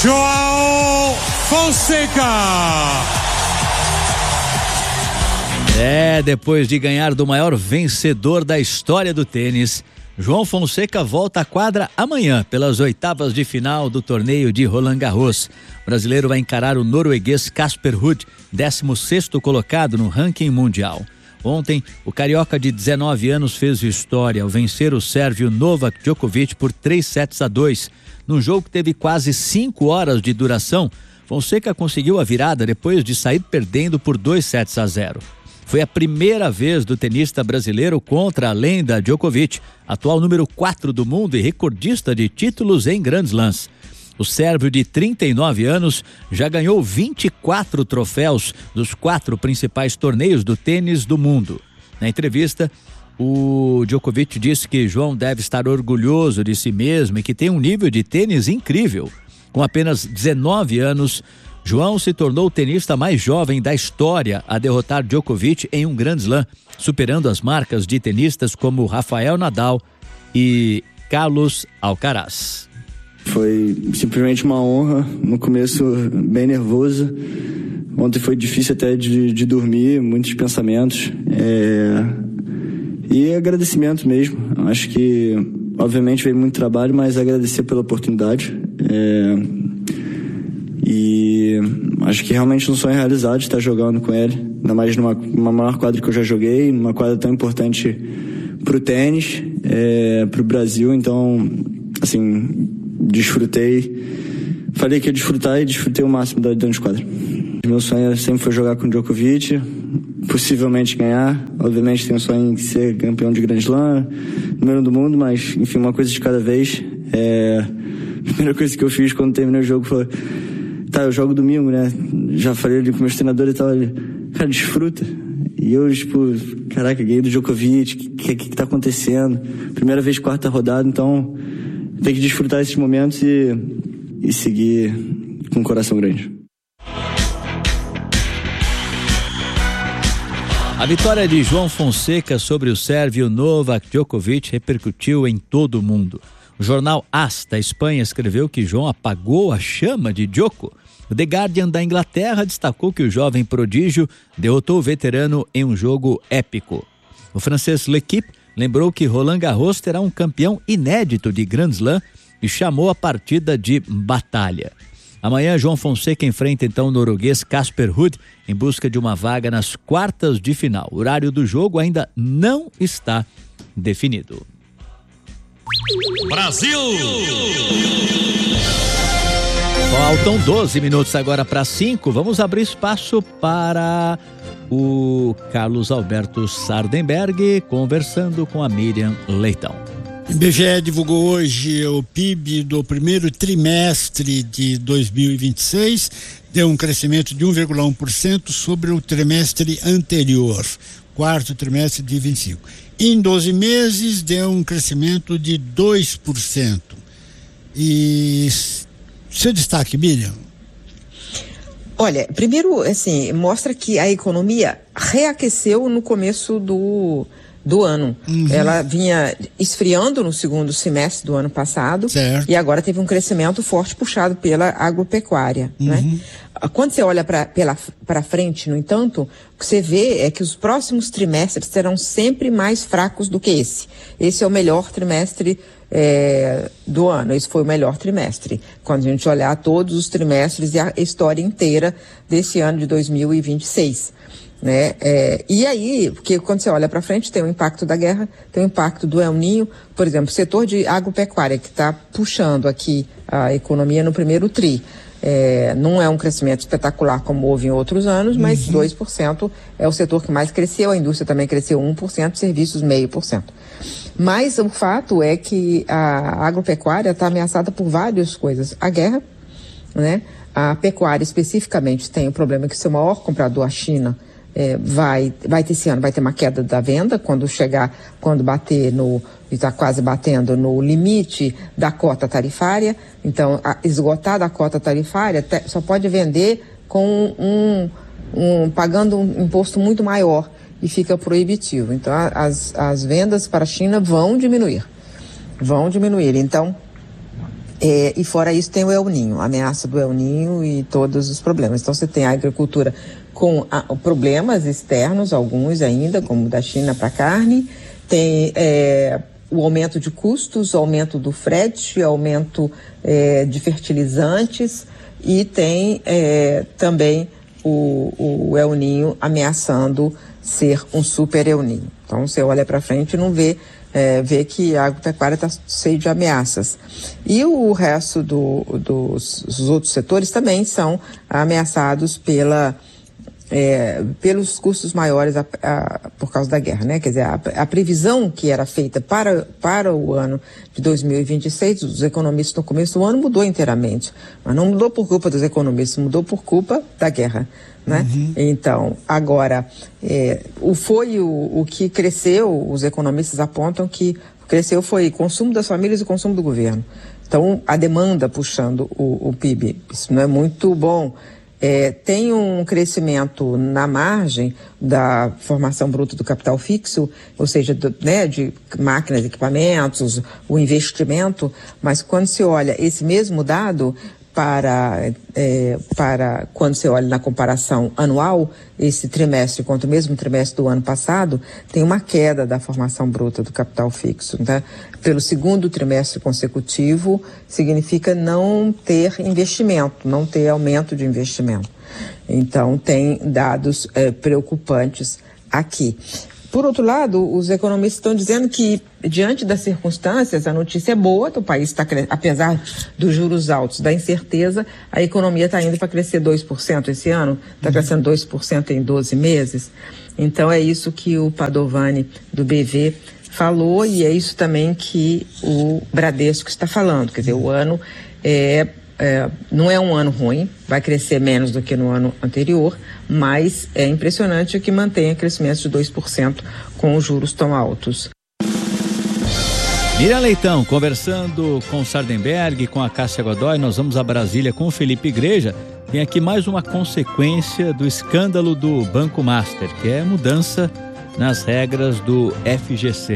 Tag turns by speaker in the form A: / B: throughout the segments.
A: João Fonseca.
B: Depois de ganhar do maior vencedor da história do tênis, João Fonseca volta à quadra amanhã pelas oitavas de final do torneio de Roland Garros. O brasileiro vai encarar o norueguês Casper Ruud, 16º colocado no ranking mundial. Ontem, o carioca de 19 anos fez história ao vencer o sérvio Novak Djokovic por 3-2. Num jogo que teve quase 5 horas de duração, Fonseca conseguiu a virada depois de sair perdendo por 2-0. Foi a primeira vez do tenista brasileiro contra a lenda Djokovic, atual número 4 do mundo e recordista de títulos em Grand Slams. O sérvio de 39 anos já ganhou 24 troféus dos 4 principais torneios do tênis do mundo. Na entrevista, o Djokovic disse que João deve estar orgulhoso de si mesmo e que tem um nível de tênis incrível. Com apenas 19 anos, João se tornou o tenista mais jovem da história a derrotar Djokovic em um Grand Slam, superando as marcas de tenistas como Rafael Nadal e Carlos Alcaraz.
C: Foi simplesmente uma honra, no começo bem nervoso. Ontem foi difícil até de dormir, muitos pensamentos. E agradecimento mesmo. Acho que, obviamente, veio muito trabalho, mas agradecer pela oportunidade. E acho que realmente um sonho realizado de estar jogando com ele, ainda mais numa maior quadra que eu já joguei, numa quadra tão importante pro tênis, pro Brasil. Então, assim, desfrutei. Falei que ia desfrutar e desfrutei o máximo dentro de quadra. Meu sonho sempre foi jogar com o Djokovic, possivelmente ganhar. Obviamente tenho o sonho de ser campeão de Grand Slam, número 1 do mundo, mas enfim, uma coisa de cada vez. A primeira coisa que eu fiz quando terminei o jogo foi: eu jogo domingo, né? Já falei ali com meus treinadores e tal, cara, desfruta. E eu, caraca, ganhei do Djokovic, o que tá acontecendo? Primeira vez, 4ª rodada, então tem que desfrutar esses momentos e seguir com o coração grande.
B: A vitória de João Fonseca sobre o sérvio Novak Djokovic repercutiu em todo o mundo. O jornal AS da Espanha escreveu que João apagou a chama de Djoko. O The Guardian da Inglaterra destacou que o jovem prodígio derrotou o veterano em um jogo épico. O francês L'Équipe lembrou que Roland Garros terá um campeão inédito de Grand Slam e chamou a partida de batalha. Amanhã, João Fonseca enfrenta então o norueguês Casper Ruud em busca de uma vaga nas quartas de final. O horário do jogo ainda não está definido.
A: Brasil!
B: Faltam 12 minutos agora para 5. Vamos abrir espaço para o Carlos Alberto Sardenberg conversando com a Miriam Leitão.
D: O IBGE divulgou hoje o PIB do primeiro trimestre de 2026, deu um crescimento de 1,1% sobre o trimestre anterior, quarto trimestre de 25. Em 12 meses, deu um crescimento de 2%. E seu destaque, Miriam?
E: Olha, primeiro, assim, mostra que a economia reaqueceu no começo do ano. Uhum. Ela vinha esfriando no segundo semestre do ano passado, certo, e agora teve um crescimento forte puxado pela agropecuária, uhum, né? Quando você olha para frente, no entanto, o que você vê é que os próximos trimestres serão sempre mais fracos do que esse. Esse é o melhor trimestre do ano. Esse foi o melhor trimestre. Quando a gente olhar todos os trimestres e a história inteira desse ano de 2026. Né? E aí, porque quando você olha para frente, tem o impacto da guerra, tem o impacto do El Niño, por exemplo, o setor de agropecuária que está puxando aqui a economia no primeiro tri. Não é um crescimento espetacular como houve em outros anos, mas 2% é o setor que mais cresceu, a indústria também cresceu 1%, serviços 0,5%. Mas o fato é que a agropecuária está ameaçada por várias coisas. A guerra, né? A pecuária especificamente tem o problema que o seu maior comprador, a China, vai ter esse ano, vai ter uma queda da venda quando bater está quase batendo no limite da cota tarifária. Então, esgotar da cota tarifária só pode vender com pagando um imposto muito maior e fica proibitivo. Então, as vendas para a China vão diminuir. Então, E fora isso tem o El Niño, a ameaça do El Niño e todos os problemas. Então você tem a agricultura com problemas externos, alguns ainda, como da China para a carne, tem o aumento de custos, o aumento do frete, aumento de fertilizantes e tem também o El Niño ameaçando ser um super El Niño. Então você olha para frente e não vê que a agropecuária está cheia de ameaças. E o resto dos outros setores também são ameaçados pelos custos maiores por causa da guerra, né? Quer dizer, a previsão que era feita para o ano de 2026, dos economistas no começo do ano mudou inteiramente. Mas não mudou por culpa dos economistas, mudou por culpa da guerra, né? Uhum. Então, agora, o que cresceu, os economistas apontam que cresceu foi o consumo das famílias e o consumo do governo. Então, a demanda puxando o PIB, isso não é muito bom. Tem um crescimento na margem da formação bruta do capital fixo, ou seja, de máquinas, equipamentos, o investimento, mas quando se olha esse mesmo dado para quando você olha na comparação anual, esse trimestre contra o mesmo trimestre do ano passado, tem uma queda da formação bruta do capital fixo, né? Pelo segundo trimestre consecutivo, significa não ter investimento, não ter aumento de investimento. Então, tem dados preocupantes aqui. Por outro lado, os economistas estão dizendo que, diante das circunstâncias, a notícia é boa, o país está, apesar dos juros altos, da incerteza, a economia está indo para crescer 2% esse ano, está crescendo 2% em 12 meses. Então, é isso que o Padovani, do BV, falou, e é isso também que o Bradesco está falando. Quer dizer, o ano não é um ano ruim, vai crescer menos do que no ano anterior, mas é impressionante que mantenha crescimento de 2% com os juros tão altos.
B: Miriam Leitão, conversando com o Sardenberg, com a Cássia Godoy, nós vamos a Brasília com o Felipe Igreja. Tem aqui mais uma consequência do escândalo do Banco Master, que é mudança nas regras do FGC.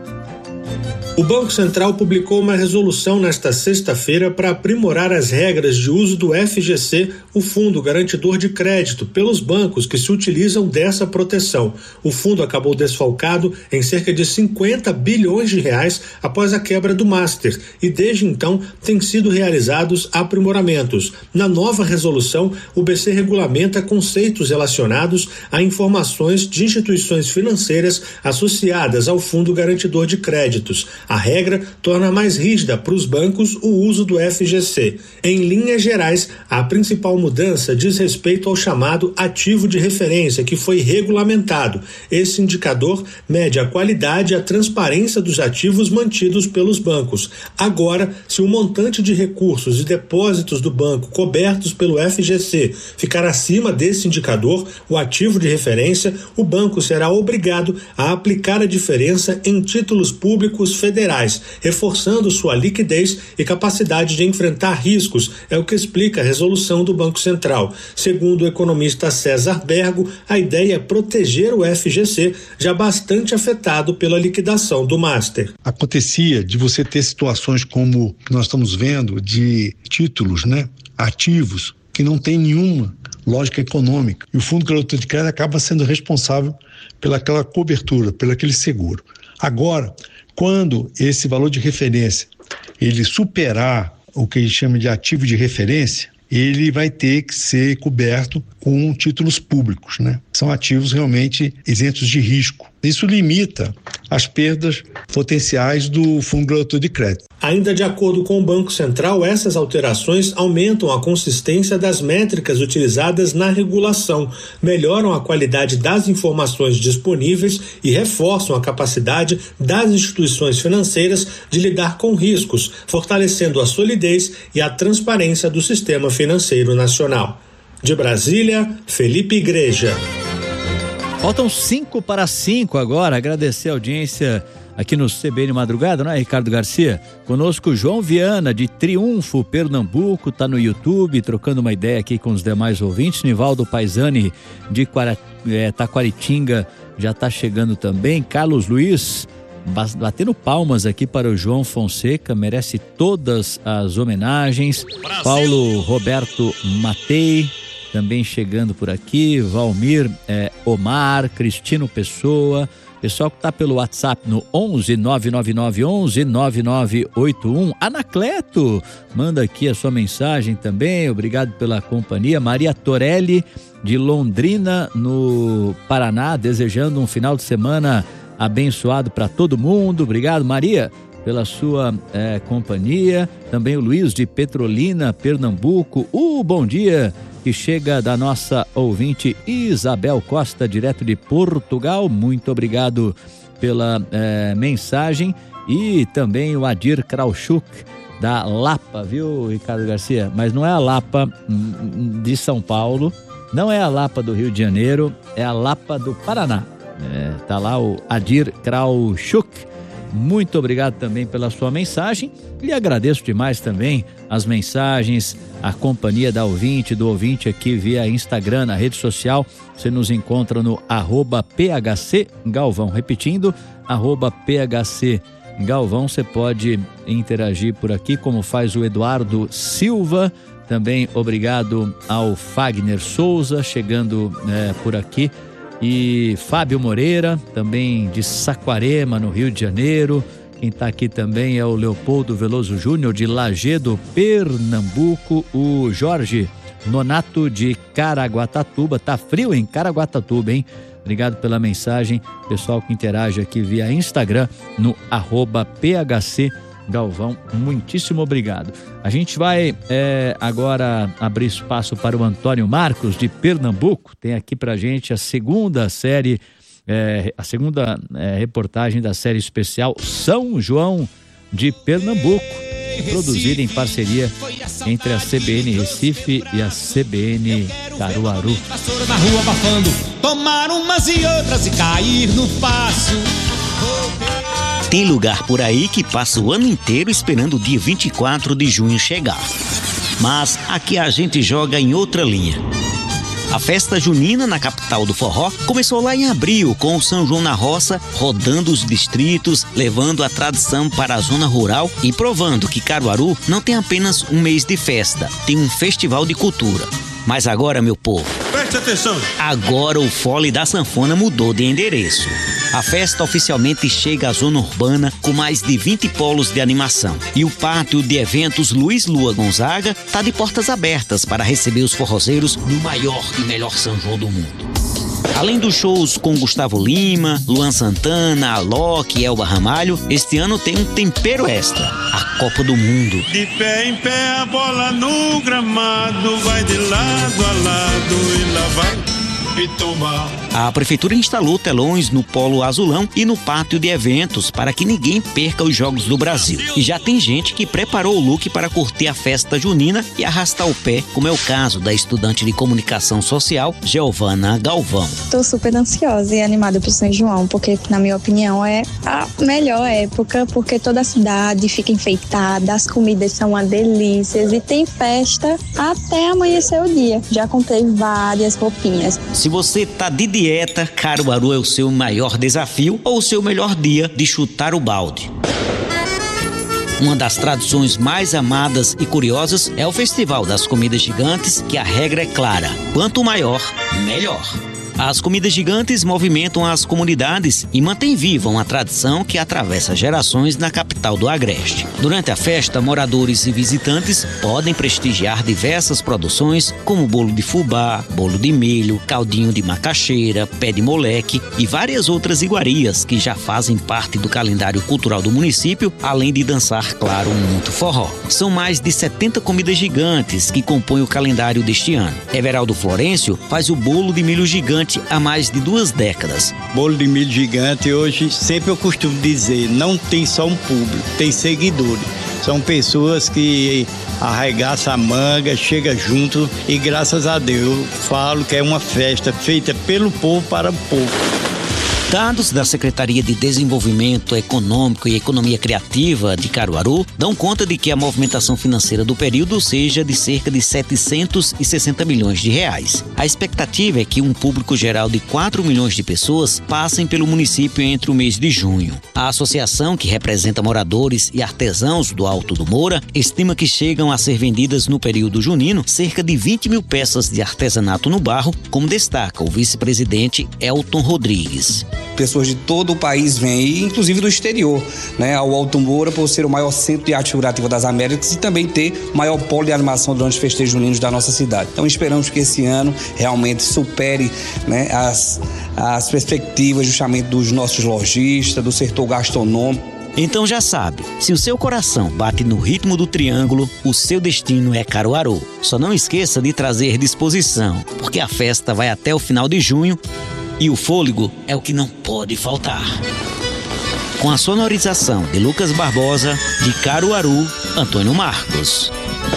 A: O Banco Central publicou uma resolução nesta sexta-feira para aprimorar as regras de uso do FGC, o Fundo Garantidor de Crédito, pelos bancos que se utilizam dessa proteção. O fundo acabou desfalcado em cerca de 50 bilhões de reais após a quebra do Master e desde então têm sido realizados aprimoramentos. Na nova resolução, o BC regulamenta conceitos relacionados a informações de instituições financeiras associadas ao Fundo Garantidor de Créditos. A regra torna mais rígida para os bancos o uso do FGC. Em linhas gerais, a principal mudança diz respeito ao chamado ativo de referência, que foi regulamentado. Esse indicador mede a qualidade e a transparência dos ativos mantidos pelos bancos. Agora, se o montante de recursos e depósitos do banco cobertos pelo FGC ficar acima desse indicador, o ativo de referência, o banco será obrigado a aplicar a diferença em títulos públicos federais, reforçando sua liquidez e capacidade de enfrentar riscos, é o que explica a resolução do Banco Central. Segundo o economista César Bergo, a ideia é proteger o FGC, já bastante afetado pela liquidação do Master.
F: Acontecia de você ter situações como nós estamos vendo, de títulos, ativos, que não tem nenhuma lógica econômica. E o Fundo Garantidor de Crédito acaba sendo responsável pelaquela cobertura, pelaquele seguro. Agora, quando esse valor de referência ele superar o que a gente chama de ativo de referência, ele vai ter que ser coberto com títulos públicos, São ativos realmente isentos de risco. Isso limita as perdas potenciais do Fundo Garantidor de Crédito.
A: Ainda de acordo com o Banco Central, essas alterações aumentam a consistência das métricas utilizadas na regulação, melhoram a qualidade das informações disponíveis e reforçam a capacidade das instituições financeiras de lidar com riscos, fortalecendo a solidez e a transparência do sistema financeiro nacional. De Brasília, Felipe Igreja.
B: Faltam 5:05 agora. Agradecer a audiência aqui no CBN Madrugada, não é, Ricardo Garcia? Conosco João Viana, de Triunfo, Pernambuco, tá no YouTube, trocando uma ideia aqui com os demais ouvintes. Nivaldo Paisani, de Taquaritinga, já tá chegando também. Carlos Luiz, batendo palmas aqui para o João Fonseca, merece todas as homenagens. Brasil. Paulo Roberto Matei também chegando por aqui, Valmir Omar, Cristino Pessoa, pessoal que está pelo WhatsApp no 11 999 11 9981. Anacleto manda aqui a sua mensagem também, obrigado pela companhia. Maria Torelli de Londrina, no Paraná, desejando um final de semana abençoado para todo mundo. Obrigado, Maria, pela sua companhia. Também o Luiz de Petrolina, Pernambuco. Bom dia que chega da nossa ouvinte Isabel Costa, direto de Portugal. Muito obrigado pela mensagem. E também o Adir Krauschuk, da Lapa, viu, Ricardo Garcia? Mas não é a Lapa de São Paulo, não é a Lapa do Rio de Janeiro, é a Lapa do Paraná. Tá lá o Adir Krauschuk. Muito obrigado também pela sua mensagem e agradeço demais também as mensagens, a companhia do ouvinte aqui via Instagram, na rede social. Você nos encontra no @PHC Galvão, repetindo, @PHC Galvão. Você pode interagir por aqui, como faz o Eduardo Silva. Também obrigado ao Fagner Souza, chegando por aqui. E Fábio Moreira, também de Saquarema, no Rio de Janeiro. Quem está aqui também é o Leopoldo Veloso Júnior, de Lagedo, Pernambuco. O Jorge Nonato, de Caraguatatuba. Tá frio em Caraguatatuba, hein? Obrigado pela mensagem. Pessoal que interage aqui via Instagram, no @PHC Galvão, muitíssimo obrigado. A gente vai agora abrir espaço para o Antônio Marcos, de Pernambuco. Tem aqui pra gente a segunda série, reportagem da série especial São João de Pernambuco, produzida em parceria entre a CBN Recife e a CBN Caruaru.
G: Na rua abafando, tomar umas e outras e cair no passo.
H: Tem lugar por aí que passa o ano inteiro esperando o dia 24 de junho chegar. Mas aqui a gente joga em outra linha. A festa junina na capital do forró começou lá em abril, com o São João na Roça, rodando os distritos, levando a tradição para a zona rural e provando que Caruaru não tem apenas um mês de festa, tem um festival de cultura. Mas agora, meu povo, preste atenção. Agora o fole da sanfona mudou de endereço. A festa oficialmente chega à zona urbana com mais de 20 polos de animação. E o pátio de eventos Luiz Lua Gonzaga está de portas abertas para receber os forrozeiros no maior e melhor São João do mundo. Além dos shows com Gustavo Lima, Luan Santana, Alok e Elba Ramalho, este ano tem um tempero extra, a Copa do Mundo.
I: De pé em pé a bola no gramado, vai de lado a lado e lá vai.
H: A prefeitura instalou telões no Polo Azulão e no pátio de eventos para que ninguém perca os Jogos do Brasil. E já tem gente que preparou o look para curtir a festa junina e arrastar o pé, como é o caso da estudante de comunicação social, Giovana Galvão.
J: Estou super ansiosa e animada para o São João, porque, na minha opinião, é a melhor época, porque toda a cidade fica enfeitada, as comidas são uma delícia e tem festa até amanhecer o dia. Já comprei várias roupinhas.
H: Se você tá de dieta, Caruaru é o seu maior desafio ou o seu melhor dia de chutar o balde. Uma das tradições mais amadas e curiosas é o Festival das Comidas Gigantes, que a regra é clara: quanto maior, melhor. As comidas gigantes movimentam as comunidades e mantêm viva uma tradição que atravessa gerações na capital do Agreste. Durante a festa, moradores e visitantes podem prestigiar diversas produções, como bolo de fubá, bolo de milho, caldinho de macaxeira, pé de moleque e várias outras iguarias que já fazem parte do calendário cultural do município, além de dançar, claro, muito forró. São mais de 70 comidas gigantes que compõem o calendário deste ano. Everaldo Florencio faz o bolo de milho gigante há mais de 2 décadas.
K: Bolo de milho gigante hoje, sempre eu costumo dizer, não tem só um público, tem seguidores. São pessoas que arregaçam a manga, chegam junto e graças a Deus eu falo que é uma festa feita pelo povo para o povo.
H: Dados da Secretaria de Desenvolvimento Econômico e Economia Criativa de Caruaru dão conta de que a movimentação financeira do período seja de cerca de 760 milhões de reais. A expectativa é que um público geral de 4 milhões de pessoas passem pelo município entre o mês de junho. A associação, que representa moradores e artesãos do Alto do Moura, estima que chegam a ser vendidas no período junino cerca de 20 mil peças de artesanato no barro, como destaca o vice-presidente Elton Rodrigues.
L: Pessoas de todo o país vêm, inclusive do exterior, né, ao Alto Moura, por ser o maior centro de arte figurativa das Américas e também ter o maior polo de animação durante os festejos juninos da nossa cidade. Então esperamos que esse ano realmente supere, né, as perspectivas justamente dos nossos lojistas, do setor gastronômico.
H: Então já sabe, se o seu coração bate no ritmo do triângulo, o seu destino é Caruaru. Só não esqueça de trazer disposição, porque a festa vai até o final de junho e o fôlego é o que não pode faltar. Com a sonorização de Lucas Barbosa, de Caruaru, Antônio Marcos.